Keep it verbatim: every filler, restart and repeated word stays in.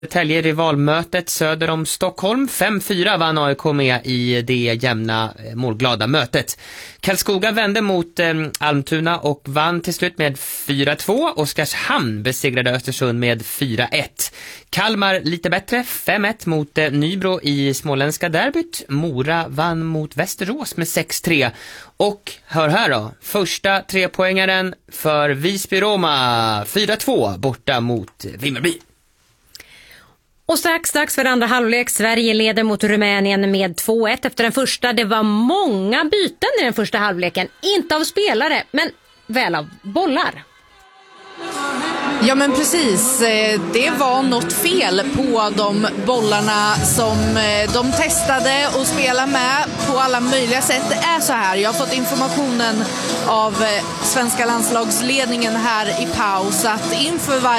Tälje rivalmötet söder om Stockholm. fem fyra vann A I K med i det jämna målglada mötet. Karlskoga vände mot eh, Almtuna och vann till slut med fyra två. Oskarshamn besegrade Östersund med fyra ett. Kalmar lite bättre, fem ett mot eh, Nybro i småländska derbyt. Mora vann mot Västerås med sex tre. Och hör här då, första trepoängaren för Visby-Roma, fyra två borta mot Vimmerby. Och strax dags för andra halvlek. Sverige leder mot Rumänien med två ett efter den första. Det var många byten i den första halvleken. Inte av spelare, men väl av bollar. Ja men precis, det var något fel på de bollarna som de testade och spela med på alla möjliga sätt. Det är så här, jag har fått informationen av svenska landslagsledningen här i paus att inför varje